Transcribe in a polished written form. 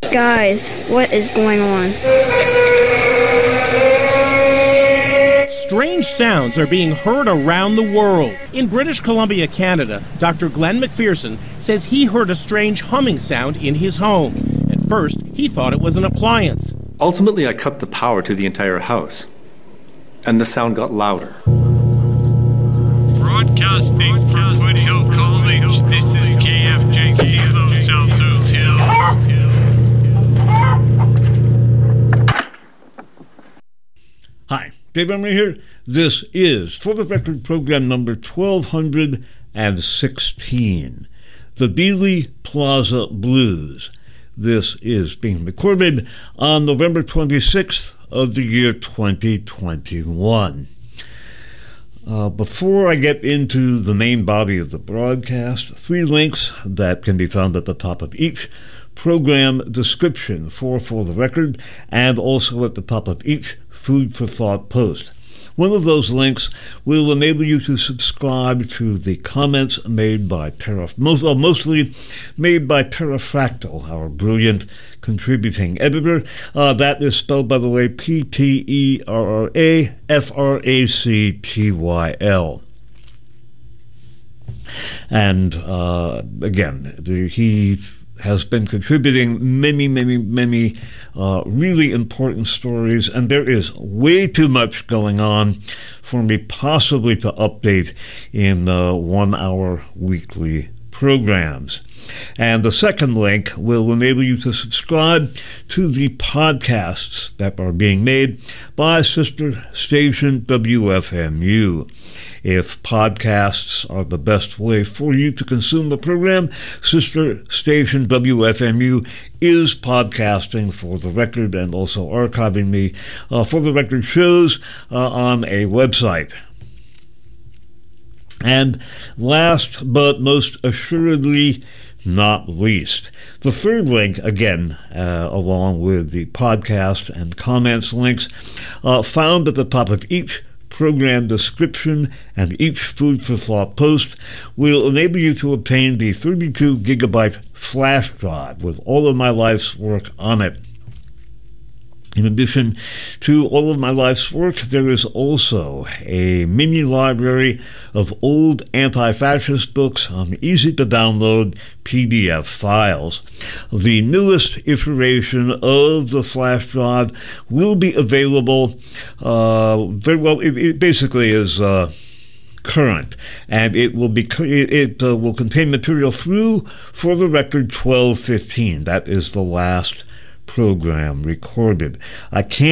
Guys, what is going on? Strange sounds are being heard around the world. In British Columbia, Canada, Dr. Glenn McPherson says he heard a strange humming sound in his home. At first, he thought it was an appliance. Ultimately, I cut the power to the entire house, and the sound got louder. Broadcasting from Foothill College, this is KFJC Los Altos Hills. Hi, Dave Emery here. This is, for the record, program number 1216, the Dealey Plaza Blues. This is being recorded on November 26th of the year 2021. Before I get into the main body of the broadcast, 3 links that can be found at the top of each program description for the record, and also at the top of each Food for Thought post. One of those links will enable you to subscribe to the comments made by mostly made by Perifractal, our brilliant contributing editor. That is spelled, by the way, P-T-E-R-R-A-F-R-A-C-T-Y-L. And again, he has been contributing many really important stories, and there is way too much going on for me possibly to update in 1-hour weekly programs. And the second link will enable you to subscribe to the podcasts that are being made by sister station WFMU. If podcasts are the best way for you to consume the program, sister station WFMU is podcasting For the Record and also archiving the For the Record shows on a website. And last but most assuredly not least, the third link, again, along with the podcast and comments links, found at the top of each program description and each Food for Thought post, will enable you to obtain the 32-gigabyte flash drive with all of my life's work on it. In addition to all of my life's work, there is also a mini library of old anti-fascist books on easy-to-download PDF files. The newest iteration of the flash drive will be available, it basically is current, and it will contain material through, for the record, 1215. That is the last program recorded. I can't